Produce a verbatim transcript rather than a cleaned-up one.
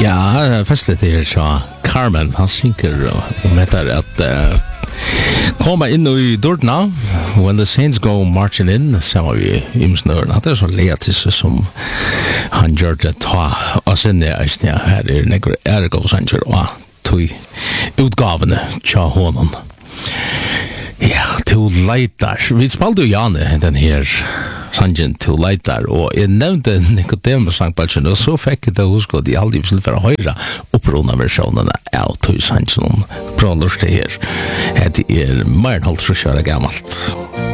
Ja, festligt är så Carmen han synker och metar att uh, komma in i dörrarna when the saints go marching in så vi imsnörna det är så letis som han gör det ta och sen är det här är några ergo sanger och tog utgavene tja honom. Ja, till leitar. Vi spalde ju Janne den här sangen till leitar och jag nämnde Nicodemus sangbalchen och så fick jag det husk och de aldrig skulle för att höra upprona versionerna av till sangen. Bra lust det här. Det är mer än halvtrus år gammalt.